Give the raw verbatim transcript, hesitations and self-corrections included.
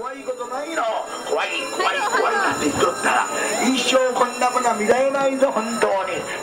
怖いことないの。怖い怖い怖いなんて言っとったら一生こんなものは見られないぞ本当に。